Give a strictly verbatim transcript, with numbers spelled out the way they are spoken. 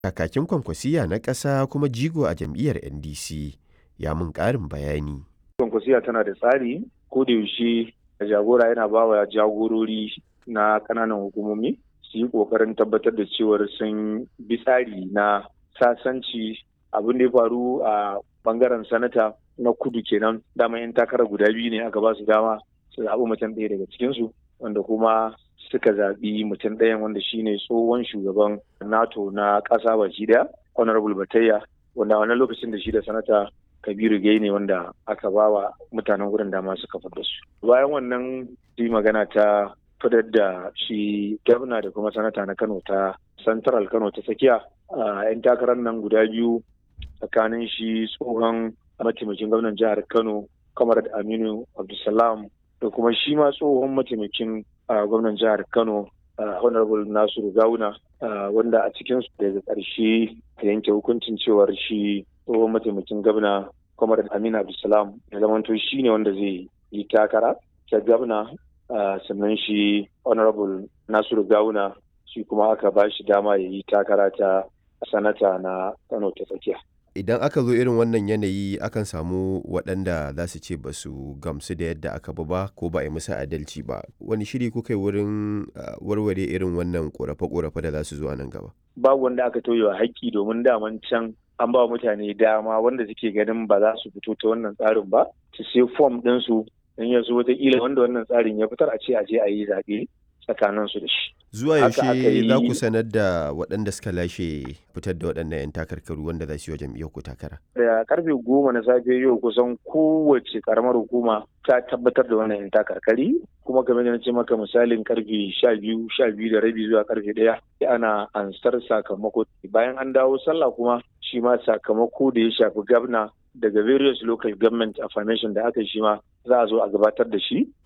Kakakin Kwankwasiyya na ƙasa kuma jigo a jam'iyyar N D C ya mun ƙarin bayani. Kwankwasiyya tana da tsari, ko da yaushe jagora yana ba wa jagorori na ƙananan hukumomi su yi ƙoƙarin tabbatar da cewar sun bi tsari na sasanci. Abin da ya faru a bangaren sanata na kudu kenan, dama yan takara guda biyu ne aka ba su dama su zaɓi mutum ɗaya daga cikinsu, wanda kuma suka zaɓi mutum ɗayan wanda shine tsohon shugaban NATO na ƙasa baki ɗaya, Honorable Batayya, wanda a wannan lokacin da shi da sanata Kabiru Gai ne wanda aka ba wa mutanen wurin dama suka fada su. Bayan wannan yi magana ta fadar da shi gwamna da kuma sanata na Kano ta Central Kano ta tsakiya, a 'yan takarar nan guda biyu tsakanin shi tsohon mataimakin gwamnan jihar Kano Comrade Aminu Abdulsalam da kuma shi ma tsohon mataimakin gwamnan jihar Kano Honorable Nasiru Gawuna, wanda a cikin su daga ƙarshe ta yanke hukuncin cewar shi tsohon mataimakin gwamna Comrade Aminu Abdulsalam ya zamanto shi ne wanda zai yi takara ta gwamna, sannan shi Honorable Nasiru Gawuna shi kuma aka ba shi dama ya yi takara ta sanata na Kano ta tsakiya. Idan aka zo irin wannan yanayi akan samu waɗanda za su ce ba su gamsu da yadda aka bi ba ko ba a yi musu adalci ba. Wani shiri kuka yi wurin warware irin wannan ƙorafe-ƙorafe da za su zo nan gaba? Babu wanda aka tauye wa haƙƙi, domin daman can an ba mutane dama wanda suke ganin ba za su fito ta wannan tsarin ba su sai fom ɗinsu don ya zo wataƙila wanda wannan tsarin ya fitar a ce a je a yi zaɓe tsakaninsu da shi. Zuwa yaushe za ku sanar da waɗanda suka lashe fitar da waɗannan 'yan takarkaru wanda za su yi wa jam'iyyar ku takara? Da karfe goma na safe yau kusan kowace karamar hukuma ta tabbatar da wannan 'yan takarkari, kuma kamar da na ce maka misalin karfe sha biyu sha biyu da rabi zuwa karfe ɗaya ana ansar sakamako. Bayan an dawo sallah kuma shi ma sakamako da ya shafi gwamna daga various local government affirmation da aka yi shi ma za a zo a gabatar da shi